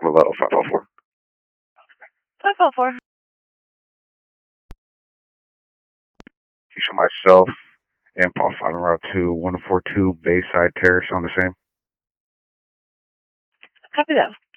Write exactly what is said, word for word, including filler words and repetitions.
Hello, five oh four. five oh four. You show myself and Paul five en route to one four two Bayside Terrace on the same. Copy that.